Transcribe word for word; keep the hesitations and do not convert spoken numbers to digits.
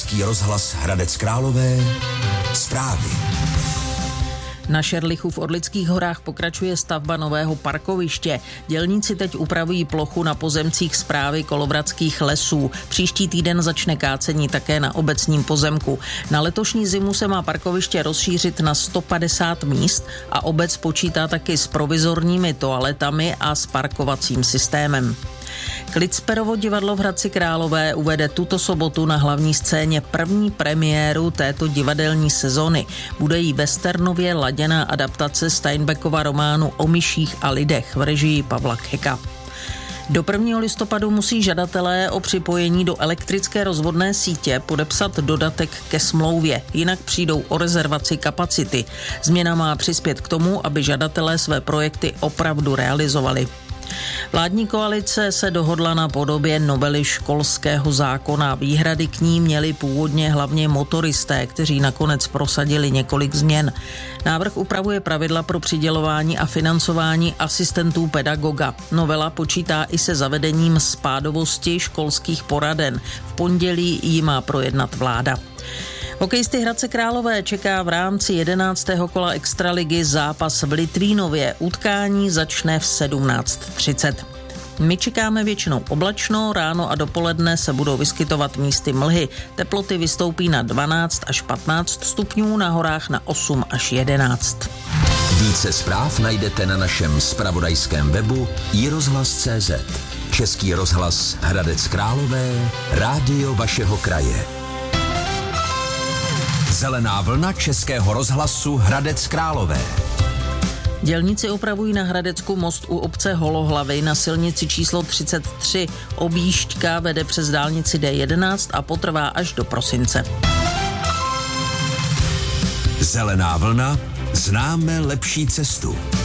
Český rozhlas Hradec Králové. Zprávy. Na Šerlichu v Orlických horách pokračuje stavba nového parkoviště. Dělníci teď upravují plochu na pozemcích správy Kolovratských lesů. Příští týden začne kácení také na obecním pozemku. Na letošní zimu se má parkoviště rozšířit na sto padesát míst a obec počítá taky s provizorními toaletami a s parkovacím systémem. Klitsperovo divadlo v Hradci Králové uvede tuto sobotu na hlavní scéně první premiéru této divadelní sezony. Bude jí westernově laděná adaptace Steinbeckova románu O myších a lidech v režii Pavla Kheka. Do prvního listopadu musí žadatelé o připojení do elektrické rozvodné sítě podepsat dodatek ke smlouvě, jinak přijdou o rezervaci kapacity. Změna má přispět k tomu, aby žadatelé své projekty opravdu realizovali. Vládní koalice se dohodla na podobě novely školského zákona. Výhrady k ní měli původně hlavně motoristé, kteří nakonec prosadili několik změn. Návrh upravuje pravidla pro přidělování a financování asistentů pedagoga. Novela počítá i se zavedením spádovosti školských poraden. V pondělí ji má projednat vláda. Hokejisty Hradce Králové čeká v rámci jedenáctého kola extraligy zápas v Litvínově. Utkání začne v sedmnáct třicet. My čekáme většinou oblačno, ráno a dopoledne se budou vyskytovat místy mlhy. Teploty vystoupí na dvanáct až patnáct stupňů, na horách na osm až jedenáct. Více zpráv najdete na našem zpravodajském webu i rozhlas tečka cé zet. Český rozhlas Hradec Králové, rádio vašeho kraje. Zelená vlna Českého rozhlasu Hradec Králové. Dělníci opravují na Hradecku most u obce Holohlavy na silnici číslo třicet tři. Objížďka vede přes dálnici D jedenáct a potrvá až do prosince. Zelená vlna, známe lepší cestu.